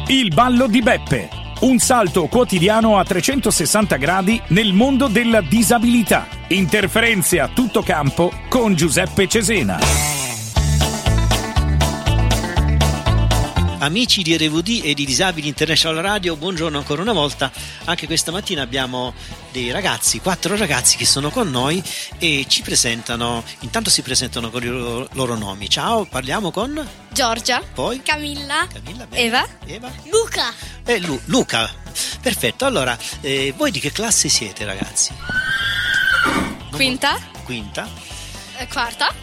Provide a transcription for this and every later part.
Il ballo di Beppe. Un salto quotidiano a 360 gradi nel mondo della disabilità. Interferenze a tutto campo con Giuseppe Cesena. Amici di RVD e di Disabili International Radio, buongiorno ancora una volta. Anche questa mattina abbiamo dei ragazzi, 4 ragazzi che sono con noi e ci presentano, intanto si presentano con i loro nomi. Ciao, parliamo con Giorgia, poi Camilla, bene. Eva, Luca. Luca. Perfetto, allora, voi di che classe siete, ragazzi? Quinta, Quarta?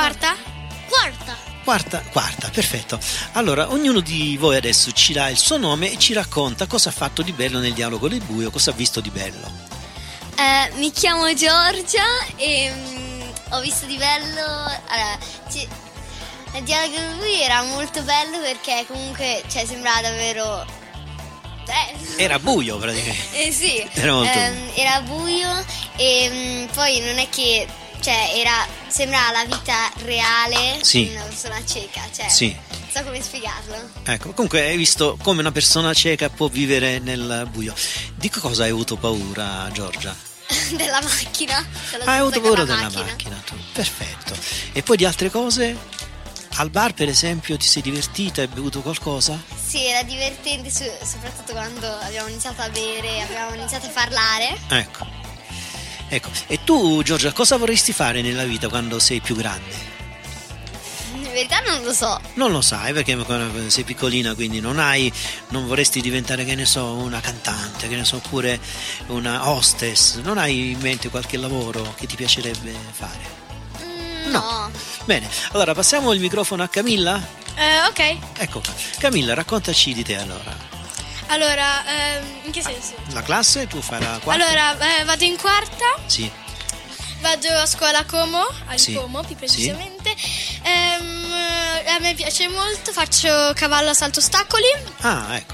Quarta, perfetto. Allora, ognuno di voi adesso ci dà il suo nome e ci racconta cosa ha fatto di bello nel dialogo del buio, cosa ha visto di bello. Mi chiamo Giorgia e ho visto di bello. Allora, il dialogo del buio era molto bello perché comunque sembrava davvero bello. Era buio praticamente. Sì, era molto era buio e poi non è che sembrava la vita reale sì. di una persona cieca, sì. Non so come spiegarlo. Ecco, comunque hai visto come una persona cieca può vivere nel buio. Di che cosa hai avuto paura, Giorgia? Della macchina. Hai avuto paura della macchina tu. Perfetto. E poi di altre cose? Al bar, per esempio, ti sei divertita? Hai bevuto qualcosa? Sì, era divertente, soprattutto quando abbiamo iniziato a bere, abbiamo iniziato a parlare. Ecco, e tu, Giorgia, cosa vorresti fare nella vita quando sei più grande? In verità non lo so. Non lo sai perché sei piccolina, quindi non vorresti diventare, che ne so, una cantante, che ne so, oppure una hostess. Non hai in mente qualche lavoro che ti piacerebbe fare? No. Bene, allora passiamo il microfono a Camilla? ok. Ecco qua. Camilla, raccontaci di te allora. Allora, in che senso? La classe, tu fai la quarta? Allora, vado in quarta. Sì. Vado a scuola Como, sì. Como più precisamente. Sì. A me piace molto, faccio cavallo a salto ostacoli. Ah, ecco.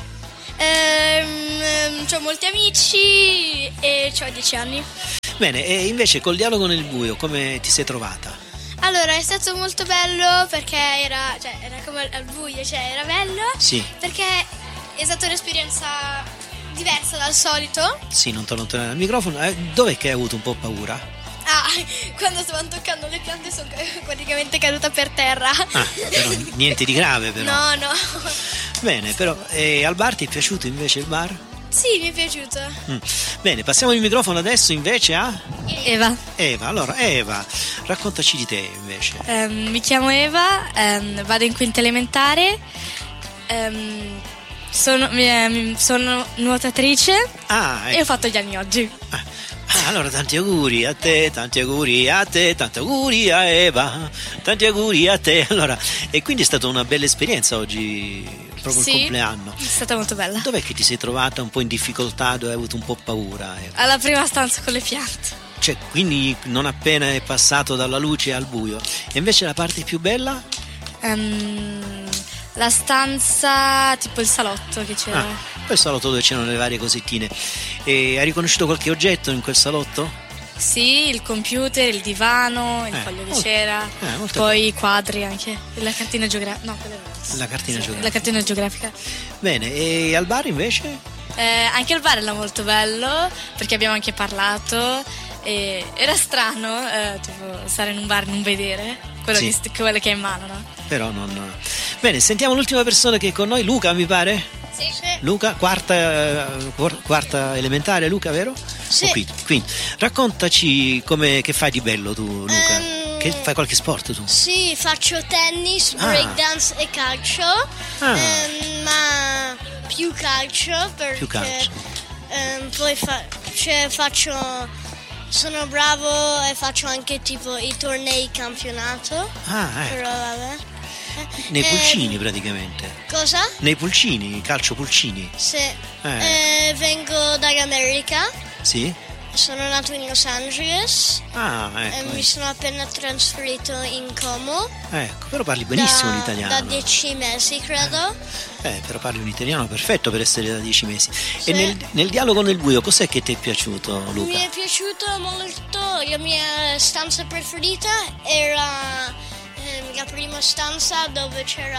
Ho molti amici e ho 10 anni. Bene, e invece col dialogo nel buio come ti sei trovata? Allora, è stato molto bello perché era come al buio, era bello. Sì. Perché è stata un'esperienza diversa dal solito. Sì, non ti allontanare dal microfono. Dov'è che hai avuto un po' paura? Quando stavano toccando le piante sono praticamente caduta per terra. Però niente di grave però. No. Bene, però al bar ti è piaciuto invece il bar? Sì, mi è piaciuto. Bene, passiamo il microfono adesso invece a Eva. Allora Eva, raccontaci di te invece. Mi chiamo Eva, vado in quinta elementare. Sono nuotatrice ecco. E ho fatto gli anni oggi. Allora tanti auguri a te, tanti auguri a Eva, tanti auguri a te. Allora, e quindi è stata una bella esperienza oggi, proprio sì, il compleanno. È stata molto bella. Dov'è che ti sei trovata un po' in difficoltà, dove hai avuto un po' paura? Alla prima stanza con le piante. Quindi non appena è passato dalla luce al buio. E invece la parte più bella? La stanza, tipo il salotto che c'era. Quel salotto dove c'erano le varie cosettine. E hai riconosciuto qualche oggetto in quel salotto? Sì, il computer, il divano, il foglio che c'era. Poi i quadri anche. La cartina geografica. No, quella era. La cartina geografica. La cartina geografica. Bene, e al bar invece? Anche al bar era molto bello perché abbiamo anche parlato. E era strano tipo stare in un bar e non vedere quello che è in mano, no? Però non. Bene, sentiamo l'ultima persona che è con noi, Luca, mi pare? Sì. Luca, quarta elementare, Luca, vero? Sì. Quindi raccontaci che fai di bello tu, Luca. Che fai qualche sport tu? Sì, faccio tennis, breakdance e calcio. Ma più calcio perché poi faccio. Sono bravo e faccio anche tipo i tornei campionato. Ecco. Però vabbè. Nei pulcini praticamente. Cosa? Nei pulcini, calcio pulcini. Sì. Vengo dall'America. Sì. Sono nato in Los Angeles. Ecco. Mi sono appena trasferito in Como. Ecco, però parli benissimo l'italiano. Da 10 mesi, credo. Però parli un italiano perfetto per essere da 10 mesi. Sì. E nel dialogo nel buio, cos'è che ti è piaciuto, Luca? Mi è piaciuto molto. La mia stanza preferita era la prima stanza dove c'era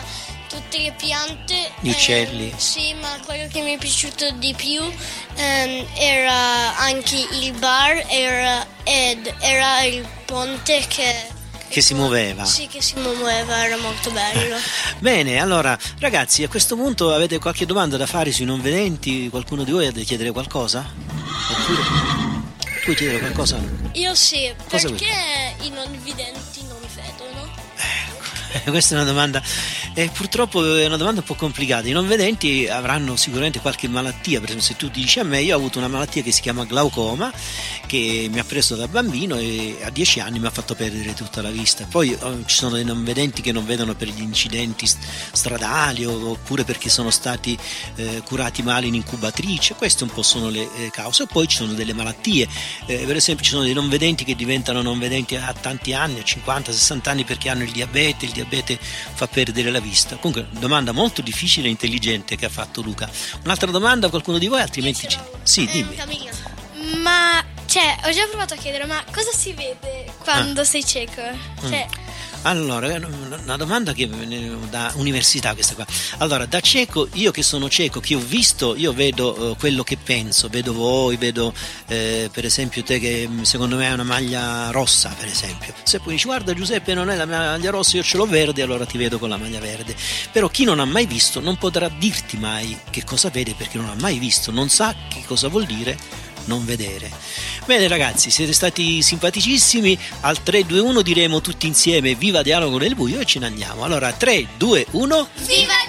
tutte le piante. Gli uccelli. Sì, ma quello che mi è piaciuto di più era anche il bar, era il ponte che si muoveva. Sì, che si muoveva, era molto bello. Bene, allora ragazzi, a questo punto avete qualche domanda da fare sui non vedenti? Qualcuno di voi ha da chiedere qualcosa? Oppure tu vuoi chiedere qualcosa? Io sì, Cosa perché i non videnti non vedono? Questa è una domanda, purtroppo è una domanda un po' complicata. I non vedenti avranno sicuramente qualche malattia. Per esempio, se tu dici a me, io ho avuto una malattia che si chiama glaucoma, che mi ha preso da bambino e a 10 anni mi ha fatto perdere tutta la vista. Poi ci sono dei non vedenti che non vedono per gli incidenti stradali oppure perché sono stati curati male in incubatrice. Queste un po' sono le cause. E poi ci sono delle malattie, per esempio ci sono dei non vedenti che diventano non vedenti a tanti anni, a 50-60 anni, perché hanno il diabete fa perdere la vista. Comunque domanda molto difficile e intelligente che ha fatto Luca. Un'altra domanda, qualcuno di voi? Altrimenti sì, dimmi. Camilla. Ma, ho già provato a chiedere, ma cosa si vede quando sei cieco? Allora, è una domanda che da università questa qua. Allora, da cieco, io che sono cieco, che ho visto, io vedo quello che penso, vedo voi, vedo per esempio te che secondo me hai una maglia rossa, per esempio. Se poi dici guarda Giuseppe non è la mia maglia rossa, io ce l'ho verde, allora ti vedo con la maglia verde. Però chi non ha mai visto non potrà dirti mai che cosa vede, perché non ha mai visto, non sa che cosa vuol dire non vedere. Bene ragazzi, siete stati simpaticissimi. Al 3-2-1 diremo tutti insieme viva Dialogo nel buio e ce ne andiamo. Allora 3-2-1 Viva